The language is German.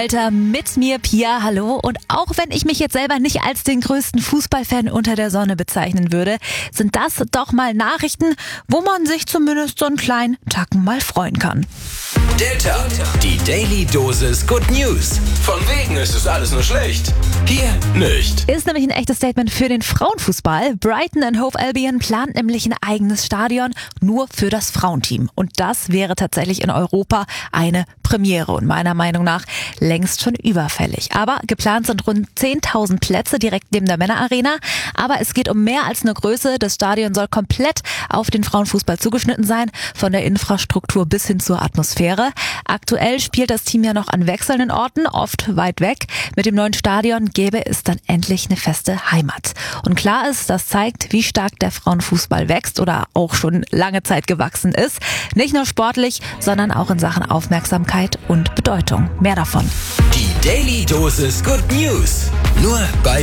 Alter, mit mir Pia, hallo. Und auch wenn ich mich jetzt selber nicht als den größten Fußballfan unter der Sonne bezeichnen würde, sind das doch mal Nachrichten, wo man sich zumindest so einen kleinen Tacken mal freuen kann. Delta, die Daily Dosis Good News. Von wegen ist es alles nur schlecht. Hier nicht. Ist nämlich ein echtes Statement für den Frauenfußball. Brighton and Hove Albion plant nämlich ein eigenes Stadion nur für das Frauenteam. Und das wäre tatsächlich in Europa eine Premiere und meiner Meinung nach längst schon überfällig. Aber geplant sind rund 10.000 Plätze direkt neben der Männerarena. Aber es geht um mehr als eine Größe. Das Stadion soll komplett auf den Frauenfußball zugeschnitten sein, von der Infrastruktur bis hin zur Atmosphäre. Aktuell spielt das Team ja noch an wechselnden Orten, oft weit weg. Mit dem neuen Stadion gäbe es dann endlich eine feste Heimat. Und klar ist, das zeigt, wie stark der Frauenfußball wächst oder auch schon lange Zeit gewachsen ist. Nicht nur sportlich, sondern auch in Sachen Aufmerksamkeit und Bedeutung. Mehr davon. Die Daily Dosis Good News. Nur bei